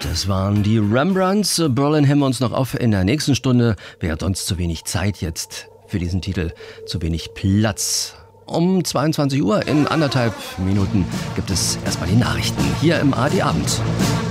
Das waren die Rembrandts. Berlin haben wir uns noch auf in der nächsten Stunde. Wäre sonst zu wenig Zeit jetzt für diesen Titel, zu wenig Platz. Um 22 Uhr in 1,5 Minuten gibt es erstmal die Nachrichten hier im ARD Abend.